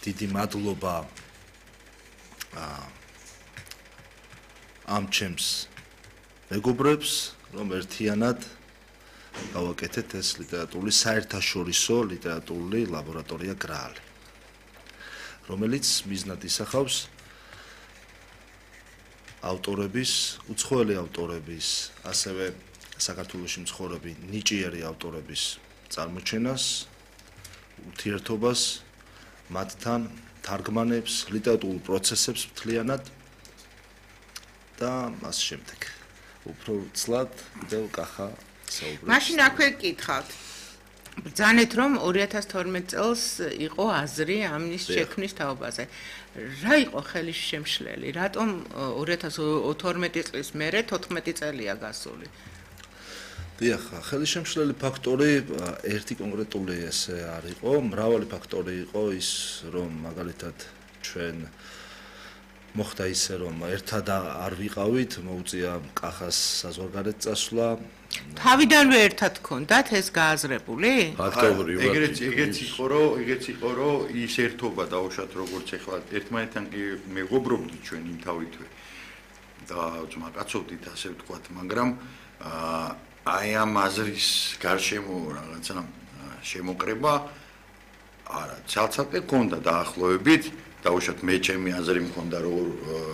დიდი მადლობა ამ ჩემს მეგობრებს, რომ ერთიანად გავაკეთეთ ეს ლიტერატურული საერთაშორისო ლიტერატურული ლაბორატორია გრაალი, რომელიც მიზნად ისახავს ავტორების, უცხოელი ავტორების, ასევე საქართველოში მცხოვრები ნიჭიერი ავტორების წარმოჩენას, ურთიერთობას მათთან, თარგმანებს, ლიტერატურულ პროცესებს მთლიანად და მას შემდეგ. უფრო ცლად კიდევ კახა საუბრობს. მაშინ აქვე გკითხავთ. ბრძანეთ რომ 2012 წელს იყო აზრი ამის შექმნის თაობაზე. რა იყო ხელის შემშლელი? რატომ 2012 წლის მერე 14 წელია გასული? დიახ, ხელის შემშლელი ფაქტორი ერთი კონკრეტული ესე არ იყო, მრავალი ფაქტორი იყო ის, რომ მაგალითად ჩვენ მოხდა ისე, რომ ერთად არ ვიყავით, მოუწია კახას საზღვარგარეთ წასვლა. თავიდანვე ერთად გქონდათ ეს გააზრებული? ფაქტობრივად. ეგეც იყო, რომ ის ერთობა დაუშვათ როგორც ეხლა ერთმანეთთან კი მეგობრობდით ჩვენ იმ თავითვე და ძმაკაცობდით ასე ვთქვათ, მაგრამ აი ამ აზრის გარშემო რაღაცა შემოკრება არა, ცალ-ცალკე გქონდა დაახლოებით, დაუშვათ მე ჩემი აზრი მქონდა რომ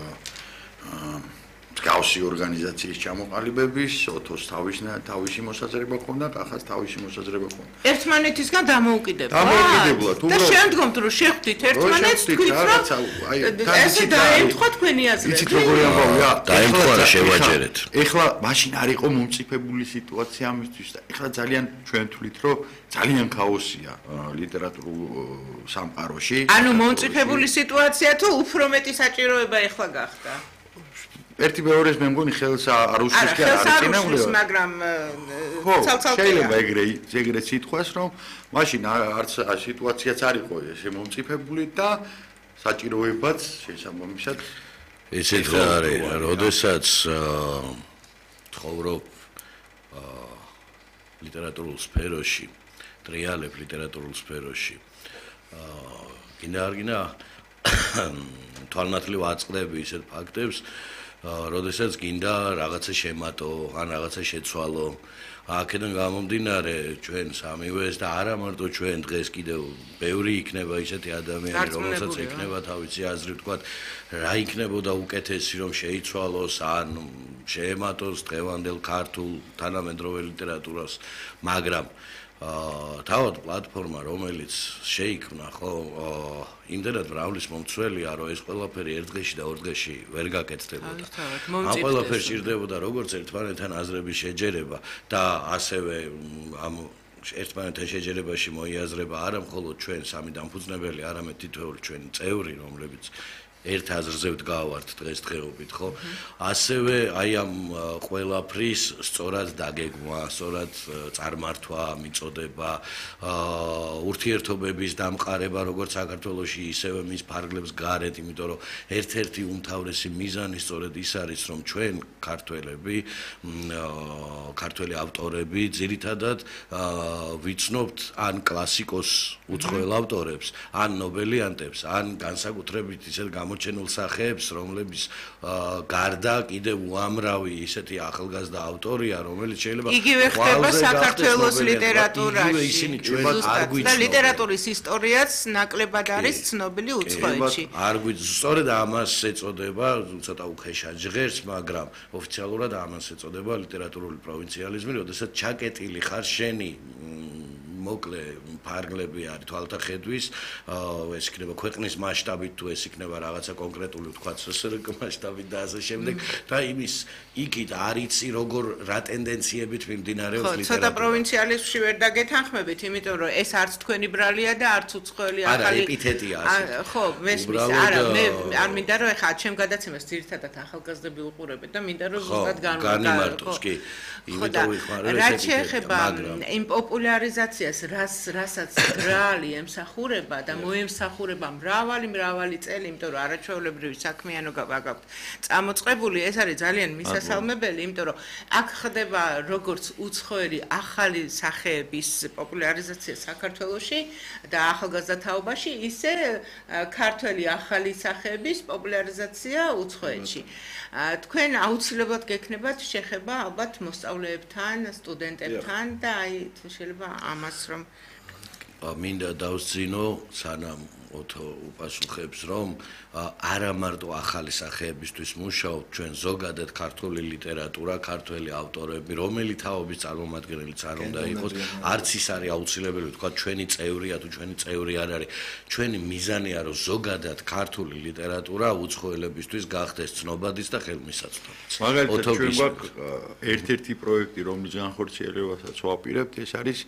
მსგავსი ორგანიზაციის ჩამოყალიბების, ოთოს თავისი მოსაზრება ჰქონდა, კახას თავისი მოსაზრება ჰქონდა. ერთმანეთისგან დამოუკიდებლად. დამოუკიდებლად, და შემდგომ თუ შეხვდით ერთმანეთს, თქვით რომ ესე დაემთხვა თქვენი აზრი. იცით როგორი ამბავია? დაემთხვა რა შევაჯერეთ. ეხლა მაშინ არ იყო მომწიფებული სიტუაცია ამისთვის და ეხლა ძალიან ჩვენ თვლით რომ ძალიან ქაოსია ლიტერატურულ სამყაროში. ანუ მომწიფებული სიტუაცია თუ უფრო მეტი საჭიროება ეხლა გახდა? ერთი მეორეს მე მგონი ხელს არ უშლის კი არ წინააღმდეგ, მაგრამ ცალ-ცალკე შეიძლება ეგრე სიტყვას რომ მაშინ არც სიტუაციაც არ იყო ესე მომწიფებული და საჭიროებაც შესაბამისად ისეთ რა არის, როდესაც ცხოვრობ ლიტერატურულ სფეროში, ტრიალებ ლიტერატურულ სფეროში, გინდა არ გინდა თვალნათლივ აწყდები ისეთ ფაქტებს, როდესაც გინდა რაღაცა შემატო, ან რაღაცა შეცვალო. აქედან გამომდინარე ჩვენ სამივეს და არა მარტო ჩვენ დღეს კიდევ ბევრი იქნება ისეთი ადამიანები, რომელსაც იქნება თავისი აზრი ვთქვათ, რა იქნებოდა უკეთესი რომ შეიცვალოს ან შეემატოს დღევანდელ ქართულ თანამედროვე ლიტერატურას, მაგრამ თავად პლატფორმა, რომელიც შეიქმნა, ხო, იმდენად მრავლის მომცველია, რომ ეს ყველაფერი ერთ დღეში და ორ დღეში ვერ გაკეთდებოდა. ამ ყველაფერს სჭირდებოდა როგორც ერთმანეთთან აზრების შეჯერება და ასევე ამ ერთმანეთთან შეჯერებაში მოიაზრება არა მხოლოდ ჩვენ სამი დამფუძნებელი, არამედ თითოეული ჩვენი წევრი, რომლებიც ერთ აზრზე ვდგავართ დღესდღეობით, ხო? ასევე აი ამ ყველაფრის სწორად დაგეგმა, სწორად წარმართვა, მიწოდება, ურთიერთობების დამყარება, როგორც საქართველოში, ისევე მის ფარგლებს გარეთ, იმიტომ რომ ერთ-ერთი უმთავრესი მიზანი სწორედ ის არის, რომ ჩვენ ქართველები, ქართველი ავტორები ძირითადად ვიცნობთ ან კლასიკოს უცხოელ ავტორებს, ან ნობელიანტებს, ან განსაკუთრებით ისეთ გამოჩენილ სახეებს, რომლების გარდა კიდევ უამრავი ისეთი ახალგაზრდა ავტორია, რომელიც შეიძლება იგივე ხდება საქართველოს ლიტერატურაში. და ლიტერატურის ისტორიაც ნაკლებად არის ცნობილი უცხოეთში. არ გვიძ სწორედ ამას ეწოდება, ცოტა უხეშად ჟღერს, მაგრამ ოფიციალურად ამას ეწოდება ლიტერატურული პროვინციალიზმი, როდესაც ჩაკეტილი ხარ შენი მოკლე ფარგლები არის თვალთახედვის, ეს იქნება ქვეყნის მასშტაბით თუ ეს იქნება რაღაცა კონკრეტული ვთქვათ სსრგ მასშტაბით და ასე შემდეგ და იმის იქით არ იცი როგორ რა ტენდენციებით მიმდინარეობს ლიტერატურა. ცოტა პროვინციალიზმში ვერ დაგეთანხმებით, იმიტომ რომ ეს არც თქვენი ბრალია და არც უცხოელი ახალი. არა, ეპითეტია ასე. ხო, მესმის, არა, მე არ მინდა რომ ეხლა ჩემ გადაცემას ძირითადად ახალგაზრდები უყურებენ და მინდა რომ ზუსტად განიმარტოს, კი. იმიტომ ვიხმარებ რა შეეხება იმ პოპულარიზაციას ეს რასაც დრალი ემსახურება და მოემსახურება მრავალი წელი, იმიტომ რომ არაჩვეულებრივი საქმიანობა გაქვთ წამოწყებული, ეს არის ძალიან მისასალმებელი, იმიტომ რომ აქ ხდება როგორც უცხოელი ახალი სახეების პოპულარიზაცია საქართველოში და ახალგაზრდა თაობაში, ისე ქართველი ახალი სახეების პოპულარიზაცია უცხოეთში. თქვენ აუცილებლად გექნებათ შეხება ალბათ მოსწავლეებთან, სტუდენტებთან და აი შეიძლება ამას რომ მინდა დავსწინო სანამ უპასუხებს რომ არა მარტო ახალი სახეებისთვის მუშაობ ჩვენ ზოგადად ქართული ლიტერატურა, ქართველი ავტორები, რომელი თაობის წარმომადგენელიც არ უნდა იყოს, არც ის არის აუცილებელი თქვა ჩვენი წევრია თუ ჩვენი წევრი არ არის. ჩვენი მიზანია რომ ზოგადად ქართული ლიტერატურა უცხოელებისთვის გახდეს ცნობადის და ხელმისაწვდომიც. მაგალითად ჩვენ გვაქვს ერთ-ერთი პროექტი, რომლის განხორციელებასაც ვაპირებთ, ეს არის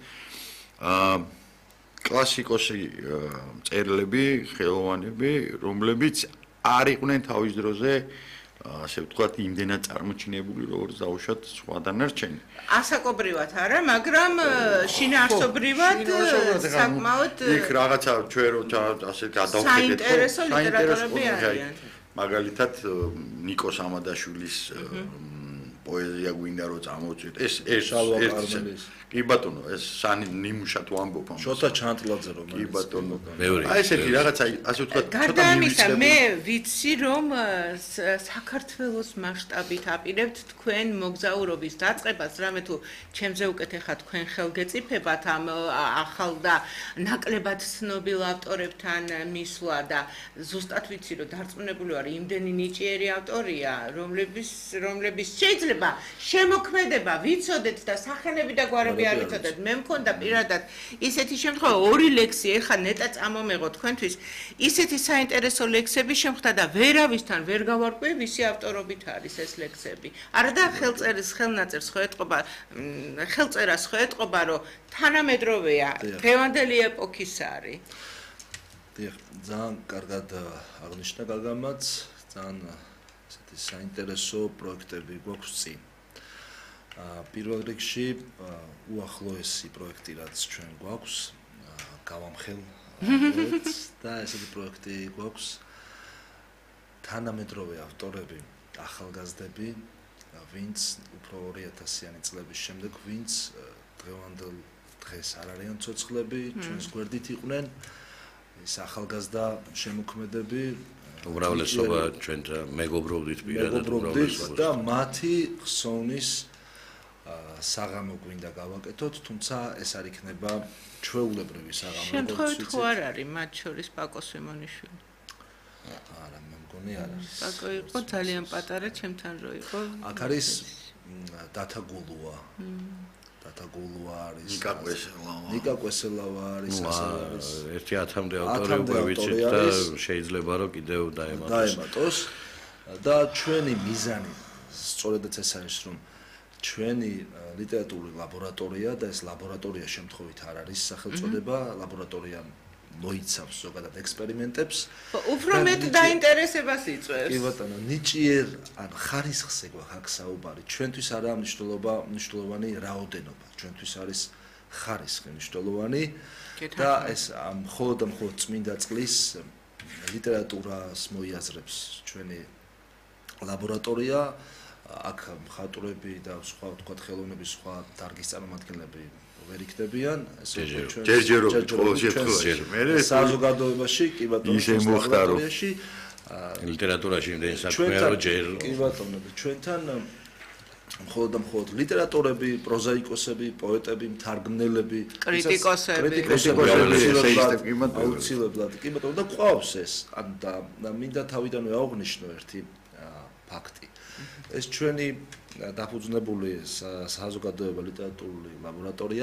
კლასიკოსი წერილები, ხელოვანები, რომლებიც არ იყვნენ თავის დროზე, ასე ვთქვათ, იმდენად წარმოჩინებული, როგორც დაუშვათ სხვა დანარჩენი. ასაკობრივად არა, მაგრამ შინაარსობრივად საკმაოდ იქ რაღაცა ჩვენ რო ასე გადავხედეთ, საინტერესო ლიტერატურები არიან. მაგალითად, ნიკოს ამადაშვილის პოეზია გვინდა რომ წამოვწვით. ეს კი ბატონო, ეს სანი ნიმუშად ვამბობ ამ. შოთა ჩანტლაძე რომ კი ბატონო. მეორე. აი ესეთი რაღაცა, ასე ვთქვათ, გარდა ამისა, მე ვიცი რომ საქართველოს მასშტაბით აპირებთ თქვენ მოგზაურობის დაწყებას, რამე თუ ჩემზე უკეთეხა თქვენ ხელგეწიფებათ ამ ახალ და ნაკლებად ცნობილ ავტორებთან მისვლა და ზუსტად ვიცი რომ დარწმუნებული ვარ იმდენი ნიჭიერი ავტორია, რომლების შეიძლება შემოქმედება ვიცოდეთ და სახელები და გვარები არ ვიცოდეთ. მე მქონდა პირადად ისეთი შემთხვევა, ორი ლექსი ეხა ნეტა წამომეღო თქვენთვის, ისეთი საინტერესო ლექსები შემხვდა და ვერავისთან ვერ გავარკვევ ვისი ავტორობით არის ეს ლექსები. არა და ხელწერას ხო ეტყობა, რომ თანამედროვეა, დღევანდელი ეპოქის არის. დიახ, ძალიან კარგად აღნიშნა გაგამაც, ძალიან ესეთი საინტერესო პროექტები გვაქვს წინ. პირველ რიგში უახლოესი პროექტი რაც ჩვენ გვაქვს, გავამხელოთ და ესეთი პროექტი გვაქვს თანამედროვე ავტორები, ახალგაზრდები, ვინც უფრო 2000-იანი წლების შემდეგ, ვინც დღევანდელ დღეს არ არიან ცოცხლები, ჩვენს გვერდით იყვნენ, ეს ახალგაზრდა შემოქმედები, უმრავლესობა ჩვენთან მეგობრობდით პირადად და მათი ხსოვნის საღამო გვინდა გავაკეთოთ, თუმცა ეს არ იქნება ჩვეულებრივი საღამო. შემთხვევით ხო არ არის მათ შორის პაკო სიმონიშვილი? არა, მე მგონი არ არის. პაკო იყო ძალიან პატარა, ჩემთან რო იყო. აქ არის დათა გულუა. დათა გულუა არის. ნიკა კვესელავა არის, ასე არის. ერთი 10-მდე ავტორი უკვე ვიცით და შეიძლება რომ კიდევ დაემატოს. და ჩვენი მიზანი სწორედაც ეს არის, რომ ჩვენი ლიტერატურული ლაბორატორია და ეს ლაბორატორია შემთხვევით არ არის სახელწოდება, ლაბორატორია მოიცავს ზოგადად ექსპერიმენტებს. უფრო მეტ დაინტერესებას იწვევს. კი ბატონო, ნიჭიერ ან ხარისხზე გვაქვს აქ საუბარი. ჩვენთვის არა მნიშვნელოვანი რაოდენობა, ჩვენთვის არის ხარისხი მნიშვნელოვანი და ეს მხოლოდ წმინდა წყლის ლიტერატურას მოიაზრებს ჩვენი ლაბორატორია. აქ მხატვრები და სხვა ვთქვათ ხელოვნების სხვა დარგის წარმომადგენლები ვერ იქნებიან, ესე ჩვენ ჯერჯერობით ყოველ შემთხვევაში. მე საზოგადოებაში კი ბატონო ლაბორატორიაში ლიტერატურაში იმდენი საქმეა რომ ჯერ კი ბატონო ჩვენთან მხოლოდ ლიტერატორები, პროზაიკოსები, პოეტები, მთარგმნელები, კრიტიკოსები აუცილებლად კი ბატონო და ყავს ეს და მინდა თავიდანვე აღვნიშნო ერთი ფაქტი. ეს ჩვენი დაფუძნებული საზოგადოება ლიტერატურული ლაბორატორია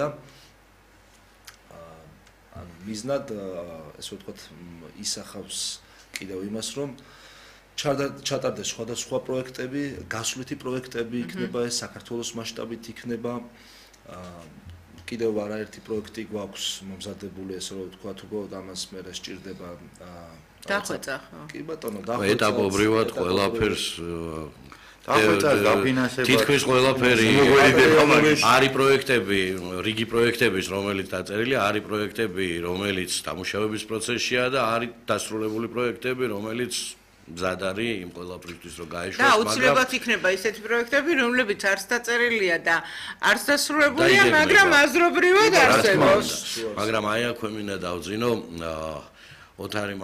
ან მიზნად ესე ვთქვათ ისახავს კიდევ იმას რომ ჩატარდეს სხვადასხვა პროექტები, გასვლითი პროექტები იქნება ეს საქართველოს მასშტაბით იქნება კიდევ არაერთი პროექტი გვაქვს მომზადებული ესე რომ ვთქვათ უბრალოდ ამას მე სჭირდება დახვეწა ხო? კი ბატონო, დახვეწა. ეტაპობრივად ყველაფერს დახვეწას დაფინანსება თითქმის ყველაფერი არის პროექტები, რიგი პროექტების, რომელიც დაწერილია, არის პროექტები, რომელიც დამუშავების პროცესშია და არის დასრულებული პროექტები, რომელიც მზად არის იმ ყველაფრისთვის რომ გაეშვას, და აუცილებლად იქნება ისეთი პროექტები, რომლებიც არც დაწერილია და არც დასრულებულია, მაგრამ აზრობრივად არსებობს. მაგრამ აი აქვე მინდა დავძინო ოთარი